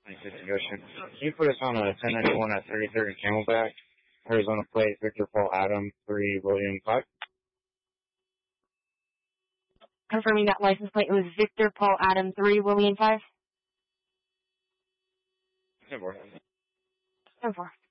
Can you put us on a 1091 at 33rd and Camelback, Arizona plate, Victor Paul Adam, 3 William 5? Confirming that license plate, it was Victor Paul Adam 3 William 5? 10-4. 10-4.